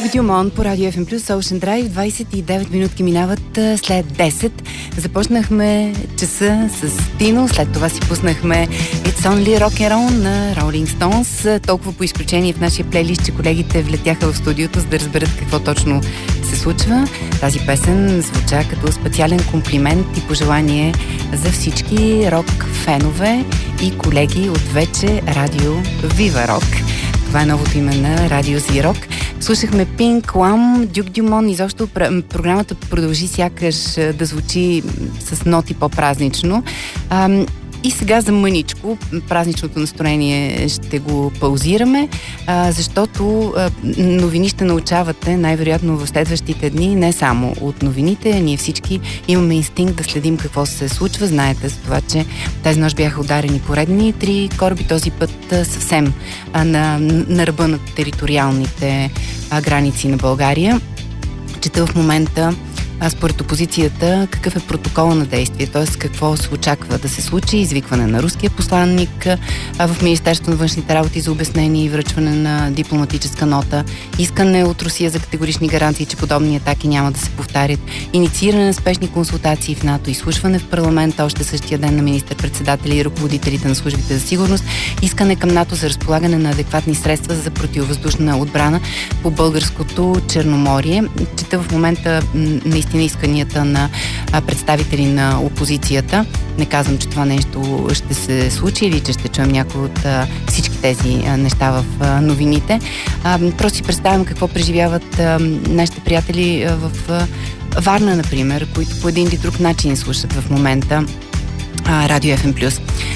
Дюк Дюмон по Радио FM+, Ocean Drive. 29 минутки минават след 10. Започнахме часа с Тино, след това си пуснахме It's Only Rock and Roll на Rolling Stones. Толкова по изключение в нашия плейлист, че колегите влетяха в студиото, за да разберат какво точно се случва. Тази песен звуча като специален комплимент и пожелание за всички рок-фенове и колеги от вече Радио Viva Rock. Това е новото име на Радио Зирок. Слушахме Pink Lam, Дюк Дюмон. Изобщо програмата продължи сякаш да звучи с ноти по-празнично. И сега за мъничко, празничното настроение ще го паузираме, защото новини ще научавате най-вероятно в следващите дни, не само от новините. Ние всички имаме инстинкт да следим какво се случва. Знаете за това, че тази нощ бяха ударени поредни 3 кораби, този път съвсем на ръба на териториалните граници на България. Чета в момента според опозицията какъв е протокол на действие, т.е. какво се очаква да се случи, извикване на руския посланник в Министерството на външните работи за обяснение и връчване на дипломатическа нота, искане от Русия за категорични гаранции, че подобни атаки няма да се повтарят, иницииране на спешни консултации в НАТО, изслушване в парламента още същия ден на министър-председатели и ръководителите на службите за сигурност, искане към НАТО за разполагане на адекватни средства за противовъздушна отбрана по българското Черноморие. Чета в момента наистина исканията на представители на опозицията. Не казвам, че това нещо ще се случи или че ще чуем някои от всички тези неща в новините. Просто си представям какво преживяват нашите приятели в Варна, например, които по един или друг начин слушат в момента Радио FM+.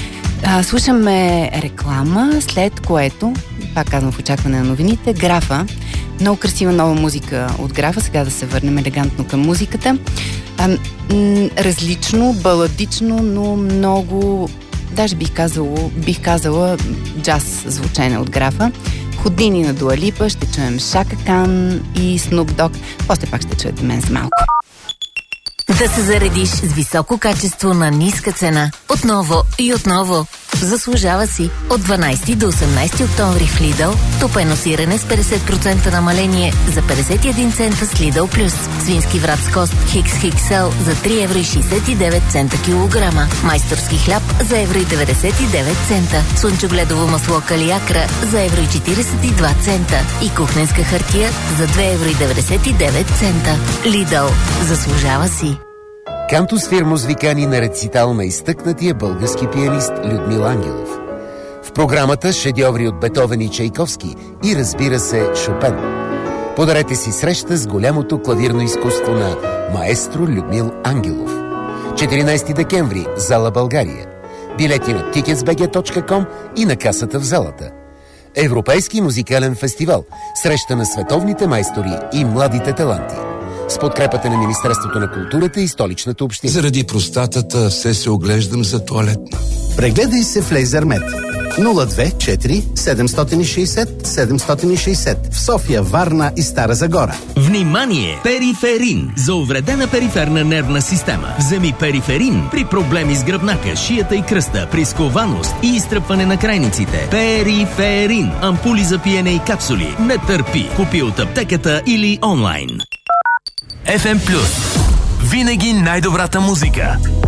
Слушаме реклама, след което, пак казвам в очакване на новините, Графа. Много красива нова музика от Графа. Сега да се върнем елегантно към музиката. Различно, баладично, но много, даже бих казала джаз звучене от Графа. Ходини на Дуа Липа, ще чуем Шака Кан и Снуп Дог. После пак ще чуете мен за малко. Да се заредиш с високо качество на ниска цена. Отново и отново. Заслужава си. От 12 до 18 октомври в Lidl топено сирене с 50% намаление за 51 цента с Lidl Plus. Свински врат с кост XXL за 3,69 евро килограма. Майсторски хляб за 1,99 цента. Слънчогледово масло Калиакра за 1,42 цента. И кухненска хартия за 2,99 цента. Lidl. Заслужава си. Кантус Фирмус ви кани на рецитал на изтъкнатия български пианист Людмил Ангелов. В програмата шедьоври от Бетовен и Чайковски и, разбира се, Шопен. Подарете си среща с голямото клавирно изкуство на маестро Людмил Ангелов. 14 декември, зала България. Билети на ticketsbg.com и на касата в залата. Европейски музикален фестивал. Среща на световните майстори и младите таланти. С подкрепата на Министерството на културата и Столичната община. Заради простатата все се оглеждам за тоалетна. Прегледай се в Лейзермед. 024 760 760 в София, Варна и Стара Загора. Внимание! Периферин за увредена периферна нервна система. Вземи Периферин при проблеми с гръбнака, шията и кръста, при скованост и изтръпване на крайниците. Периферин. Ампули за пиене и капсули. Не търпи. Купи от аптеката или онлайн. FM+. Винаги най-добрата музика.